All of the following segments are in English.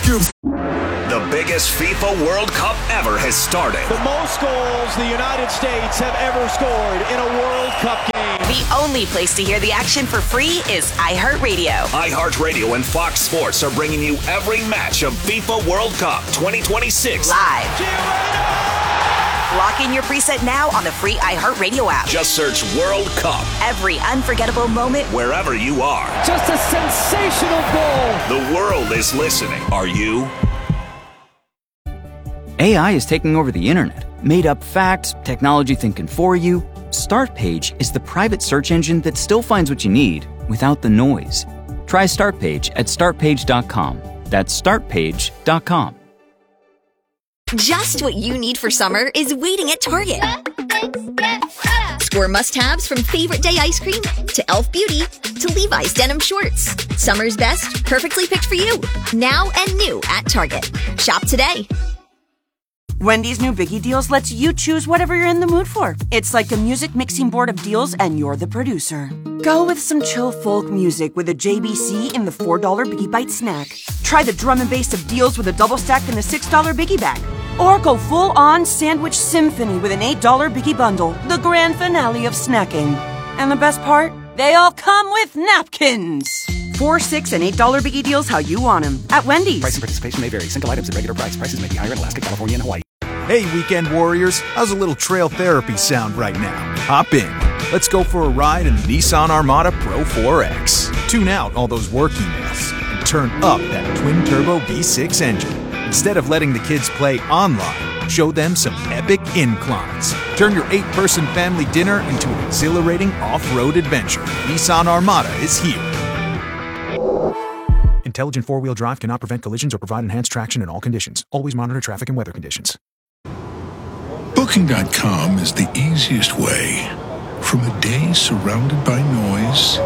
The biggest FIFA World Cup ever has started. The most goals the United States have ever scored in a World Cup game. The only place to hear the action for free is iHeartRadio. iHeartRadio and Fox Sports are bringing you every match of FIFA World Cup 2026 live. Lock in your preset now on the free iHeartRadio app. Just search World Cup. Every unforgettable moment, wherever you are. Just a sensational goal. The world is listening. Are you? AI is taking over the internet. Made up facts, technology thinking for you. Startpage is the private search engine that still finds what you need without the noise. Try Startpage at startpage.com. That's startpage.com. Just what you need for summer is waiting at Target. Score must-haves from Favorite Day ice cream to Elf Beauty to Levi's denim shorts. Summer's best, perfectly picked for you. Now and new at Target. Shop today. Wendy's new Biggie Deals lets you choose whatever you're in the mood for. It's like a music mixing board of deals and you're the producer. Go with some chill folk music with a JBC in the $4 Biggie Bite snack. Try the drum and bass of deals with a double stack in the $6 Biggie Bag. Or go full-on sandwich symphony with an $8 Biggie Bundle, the grand finale of snacking. And the best part? They all come with napkins. $4, $6, and $8 Biggie Deals how you want them. At Wendy's. Price and participation may vary. Single items at regular price. Prices may be higher in Alaska, California, and Hawaii. Hey, weekend warriors. How's a little trail therapy sound right now? Hop in. Let's go for a ride in the Nissan Armada Pro 4X. Tune out all those work emails and turn up that twin-turbo V6 engine. Instead of letting the kids play online, show them some epic inclines. Turn your 8-person family dinner into an exhilarating off-road adventure. Nissan Armada is here. Intelligent four-wheel drive cannot prevent collisions or provide enhanced traction in all conditions. Always monitor traffic and weather conditions. Booking.com is the easiest way. From a day surrounded by noise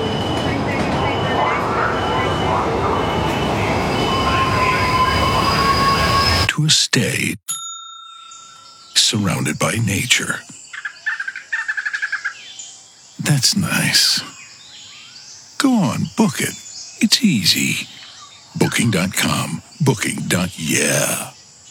to a stay surrounded by nature. That's nice. Go on, book it. It's easy. Booking.com. Booking.yeah.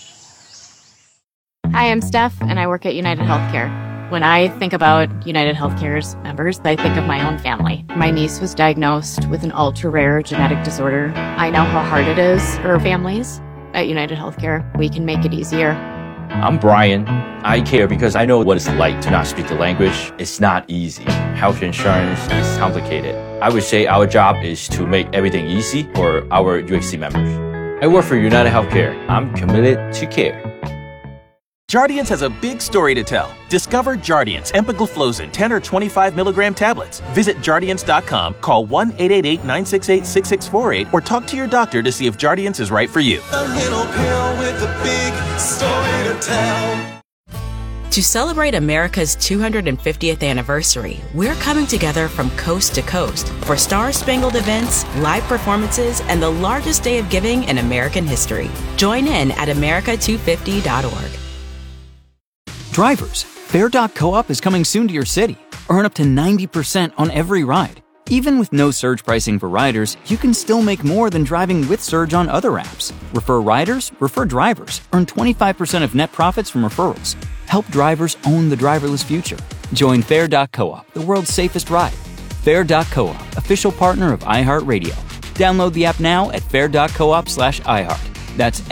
Hi, I'm Steph, and I work at United Healthcare. When I think about United Healthcare's members, I think of my own family. My niece was diagnosed with an ultra-rare genetic disorder. I know how hard it is for families. At United Healthcare, we can make it easier. I'm Brian. I care because I know what it's like to not speak the language. It's not easy. Health insurance is complicated. I would say our job is to make everything easy for our UHC members. I work for United Healthcare. I'm committed to care. Jardiance has a big story to tell. Discover Jardiance empagliflozin 10 or 25 milligram tablets. Visit Jardiance.com, call 1-888-968-6648, or talk to your doctor to see if Jardiance is right for you. A little pill with a big story to tell. To celebrate America's 250th anniversary, we're coming together from coast to coast for star-spangled events, live performances, and the largest day of giving in American history. Join in at America250.org. Drivers, Fair.coop is coming soon to your city. Earn up to 90% on every ride. Even with no surge pricing for riders, you can still make more than driving with surge on other apps. Refer riders, refer drivers. Earn 25% of net profits from referrals. Help drivers own the driverless future. Join Fair.coop, the world's safest ride. Fair.coop, official partner of iHeartRadio. Download the app now at fair.coop/iHeart. That's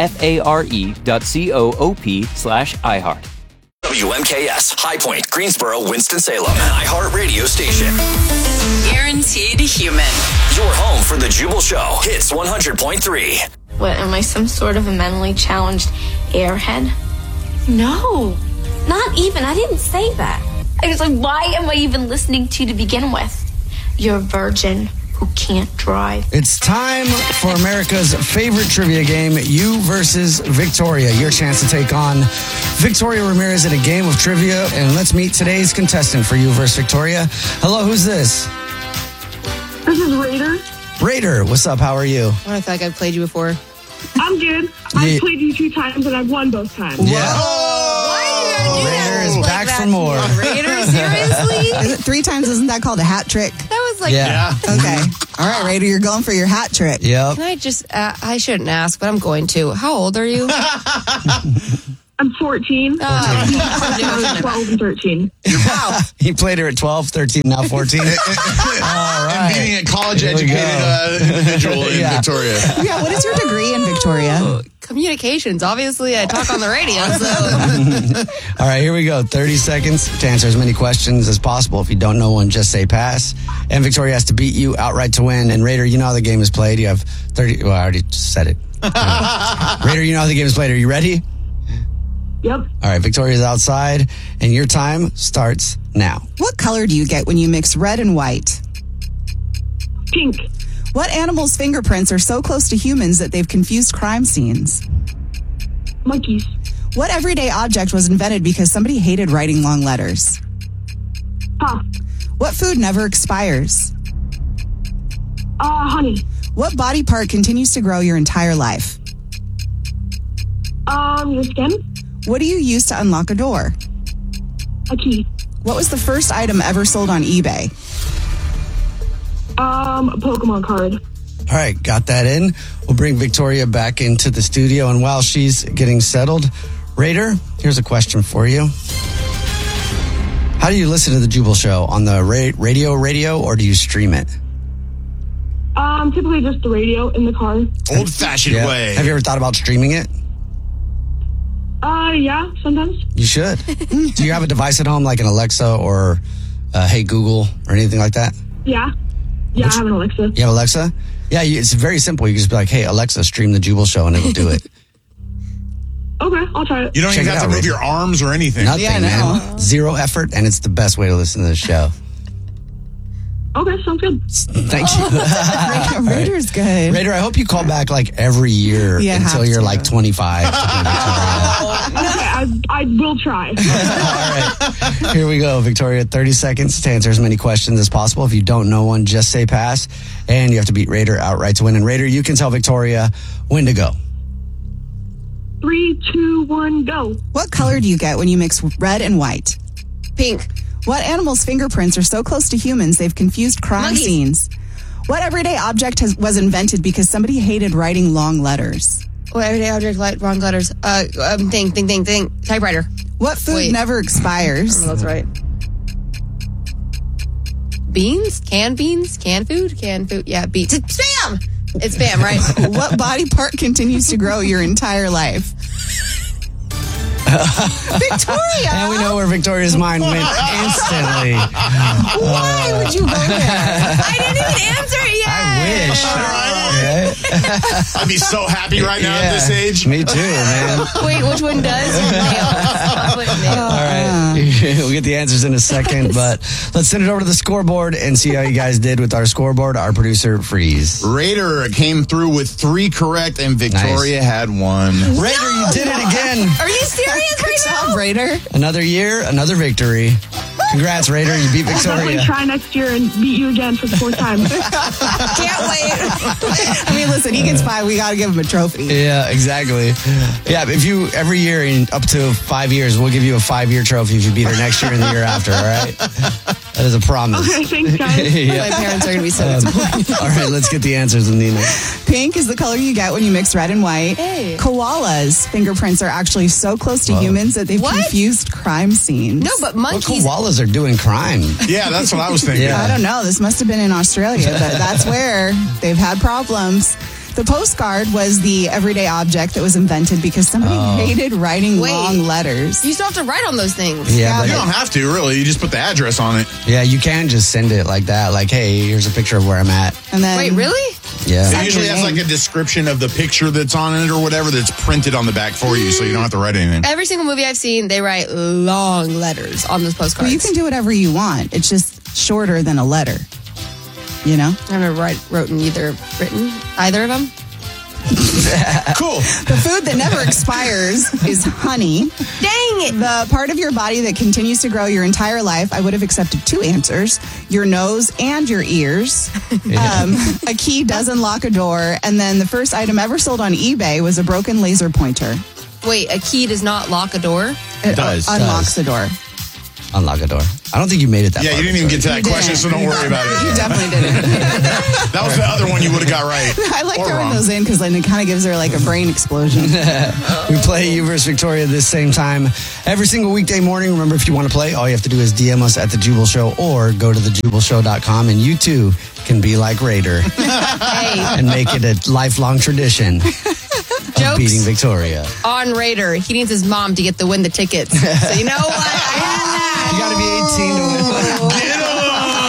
FARE.coop/iHeart. WMKS, High Point, Greensboro, Winston-Salem, an iHeartRadio station. Guaranteed human. Your home for the Jubal Show. Hits 100.3. What, am I some sort of a mentally challenged airhead? No, not even. I didn't say that. I was like, why am I even listening to you to begin with? You're a virgin who can't drive. It's time for America's favorite trivia game, You versus Victoria. Your chance to take on Victoria Ramirez in a game of trivia. And let's meet today's contestant for You versus Victoria. Hello, who's this? This is Raider. Raider, what's up? How are you? I feel like I've played you before. I'm good. I've played you 2 times and I've won both times. Yeah. Why are you gonna do that? Raider is back for more. Raider, seriously? 3 times, isn't that called a hat trick? That was like... Yeah. Okay. All right, Raider, you're going for your hat trick. Yep. Can I just, I shouldn't ask, but I'm going to. How old are you? I'm 14. 12 and 13. Wow. He played her at 12, 13, now 14. All right. And being a college-educated individual in Victoria. Yeah, what is your degree in Victoria? Communications. Obviously, I talk on the radio, so. All right, here we go. 30 seconds to answer as many questions as possible. If you don't know one, just say pass. And Victoria has to beat you outright to win. And Raider, you know how the game is played. You have 30. Well, I already said it. Raider, you know how the game is played. Are you ready? Yep. All right, Victoria's outside, and your time starts now. What color do you get when you mix red and white? Pink. What animal's fingerprints are so close to humans that they've confused crime scenes? Monkeys. What everyday object was invented because somebody hated writing long letters? Huh. What food never expires? Honey. What body part continues to grow your entire life? Your skin. What do you use to unlock a door? A key. What was the first item ever sold on eBay? A Pokemon card. All right, got that in. We'll bring Victoria back into the studio, and while she's getting settled, Raider, here's a question for you. How do you listen to the Jubal Show? On the radio, or do you stream it? Typically just the radio in the car. Old-fashioned way. Have you ever thought about streaming it? Yeah, sometimes. You should. Do you have a device at home like an Alexa or Hey Google or anything like that? Yeah. Yeah, I have an Alexa. You have Alexa? Yeah, it's very simple. You can just be like, hey, Alexa, stream the Jubal Show, and it'll do it. Okay, I'll try it. You don't even have to move your arms or anything. Nothing, man. Zero effort, and it's the best way to listen to the show. Okay, sounds good. Thank you. Raider's good. Raider, I hope you call back like every year until you're like 25. I will try. All right. Here we go, Victoria. 30 seconds to answer as many questions as possible. If you don't know one, just say pass. And you have to beat Raider outright to win. And Raider, you can tell Victoria when to go. 3, 2, 1, go. What color do you get when you mix red and white? Pink. What animal's fingerprints are so close to humans they've confused crime scenes? What everyday object was invented because somebody hated writing long letters? What everyday object, wrong letters. Thing. Typewriter. What food never expires? That's right. Beans? Canned food? Yeah, beans. Spam! It's spam, right? What body part continues to grow your entire life? Victoria! And we know where Victoria's mind went instantly. Why would you go there? I didn't even answer it yet. I wish. I'd be so happy right now at this age. Me too, man. Wait, which one does? All right. We'll get the answers in a second, but let's send it over to the scoreboard and see how you guys did with our scoreboard. Our producer, Freeze. Raider came through with 3 correct, and Victoria had 1. Raider, you did it again. Are you serious Good job, Raider. Another year, another victory. Congrats, Raider. You beat I'll definitely Victoria. try next year and beat you again for the 4th time. Can't wait. I mean, listen, he gets 5. We got to give him a trophy. Yeah, exactly. Yeah, if you, every year, up to 5 years, we'll give you a 5-year trophy if you beat her next year and the year after, all right? That is a promise. Okay, thanks, guys. My parents are going to be so disappointed. All right, let's get the answers, Nina. Pink is the color you get when you mix red and white. Hey. Koalas' fingerprints are actually so close to humans that they've confused crime scenes. No, but monkeys. Well, koalas are doing crime. Yeah, that's what I was thinking. I don't know. This must have been in Australia, but that's where they've had problems. The postcard was the everyday object that was invented because somebody hated writing long letters. You still have to write on those things. Yeah, but you don't have to, really. You just put the address on it. Yeah, you can just send it like that. Like, hey, here's a picture of where I'm at. And then, wait, really? Yeah. It usually has like a description of the picture that's on it or whatever that's printed on the back for you, so you don't have to write anything. Every single movie I've seen, they write long letters on those postcards. Well, you can do whatever you want. It's just shorter than a letter. You know? I've never written either of them. Cool. The food that never expires is honey. Dang it. The part of your body that continues to grow your entire life, I would have accepted 2 answers, your nose and your ears. A key does unlock a door. And then the first item ever sold on eBay was a broken laser pointer. Wait, a key does not lock a door? It unlocks the door. unlock a door. I don't think you made it that far. Yeah, you didn't even get to that question, so don't worry about it. You definitely didn't. That was the other one you would have got right. I like throwing those in because then it kind of gives her like a brain explosion. We play You vs. Victoria this same time every single weekday morning. Remember, if you want to play, all you have to do is DM us at The Jubal Show or go to thejubalshow.com, and you too can be like Raider and make it a lifelong tradition of beating Victoria. On Raider, he needs his mom to get the win the tickets. So you know what? You got to be 18 to win. Get him!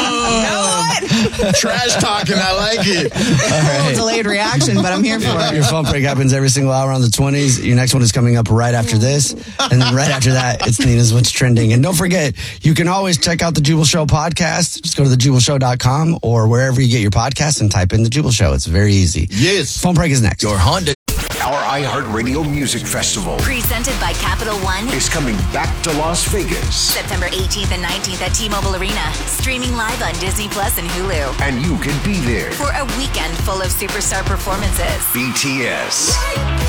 Trash talking, I like it. A little delayed reaction, but I'm here for it. Your phone break happens every single hour on the 20s. Your next one is coming up right after this. And then right after that, it's Nina's What's Trending. And don't forget, you can always check out the Jubal Show podcast. Just go to thejubalshow.com or wherever you get your podcasts and type in the Jubal Show. It's very easy. Yes. Phone break is next. Your Honda. Our iHeartRadio Music Festival Presented by Capital One. is coming back to Las Vegas. September 18th and 19th at T-Mobile Arena. Streaming live on Disney Plus and Hulu. And you can be there. For a weekend full of superstar performances. BTS,